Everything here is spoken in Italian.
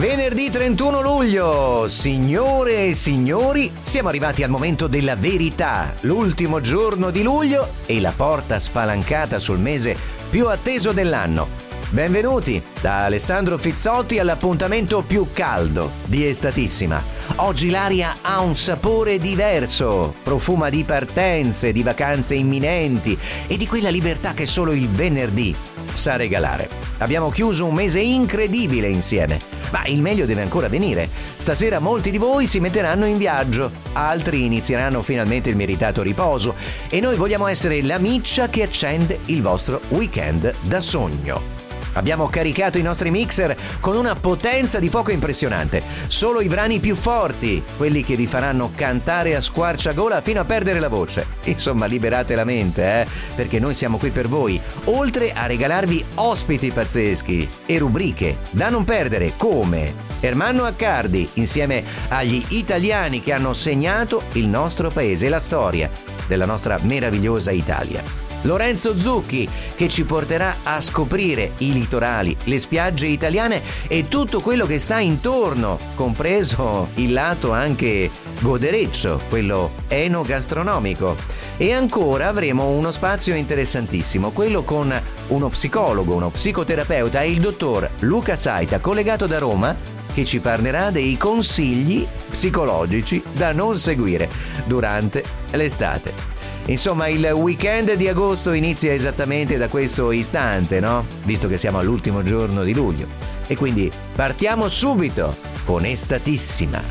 Venerdì 31 luglio, signore e signori, siamo arrivati al momento della verità, l'ultimo giorno di luglio e la porta spalancata sul mese più atteso dell'anno. Benvenuti da Alessandro Fizzotti all'appuntamento più caldo di Estatissima. Oggi l'aria ha un sapore diverso, profuma di partenze, di vacanze imminenti e di quella libertà che solo il venerdì sa regalare. Abbiamo chiuso un mese incredibile insieme, ma il meglio deve ancora venire. Stasera molti di voi si metteranno in viaggio, altri inizieranno finalmente il meritato riposo e noi vogliamo essere la miccia che accende il vostro weekend da sogno. Abbiamo caricato i nostri mixer con una potenza di fuoco impressionante. Solo i brani più forti, quelli che vi faranno cantare a squarciagola fino a perdere la voce. Insomma, liberate la mente, perché noi siamo qui per voi, oltre a regalarvi ospiti pazzeschi e rubriche da non perdere, come Ermanno Accardi insieme agli italiani che hanno segnato il nostro paese e la storia della nostra meravigliosa Italia. Lorenzo Zucchi che ci porterà a scoprire i litorali, le spiagge italiane e tutto quello che sta intorno, compreso il lato anche godereccio, quello enogastronomico. E ancora avremo uno spazio interessantissimo, quello con uno psicologo, uno psicoterapeuta e il dottor Luca Saita, collegato da Roma, che ci parlerà dei consigli psicologici da non seguire durante l'estate. Insomma, il weekend di agosto inizia esattamente da questo istante, no? Visto che siamo all'ultimo giorno di luglio. E quindi partiamo subito con Estatissima.